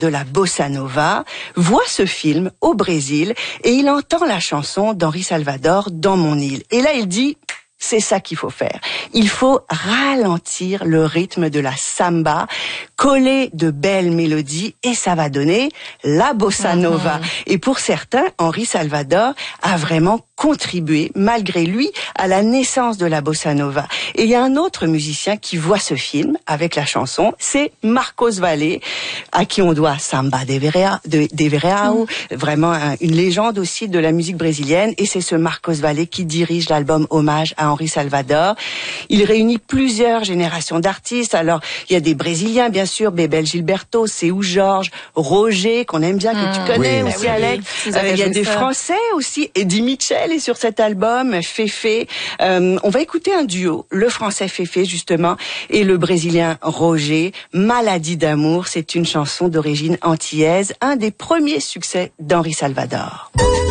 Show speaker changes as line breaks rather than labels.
de la bossa nova, voit ce film au Brésil et il entend la chanson d'Henri Salvador, Dans mon île. Et là, il dit... C'est ça qu'il faut faire. Il faut ralentir le rythme de la samba, coller de belles mélodies et ça va donner la bossa nova. Et pour certains, Henri Salvador a vraiment contribué, malgré lui, à la naissance de la bossa nova. Et il y a un autre musicien qui voit ce film avec la chanson, c'est Marcos Valle, à qui on doit Samba de Verão, vraiment une légende aussi de la musique brésilienne. Et c'est ce Marcos Valle qui dirige l'album Hommage à Henri Salvador. Il réunit plusieurs générations d'artistes. Alors, il y a des Brésiliens, bien sûr, Bebel Gilberto, Seu Jorge, Roger, qu'on aime bien, que tu connais aussi, Alex. Il y a des Français aussi. Eddie Mitchell est sur cet album, Féfé. On va écouter un duo, le Français Féfé, justement, et le Brésilien Roger. Maladie d'amour, c'est une chanson d'origine antillaise, un des premiers succès d'Henri Salvador.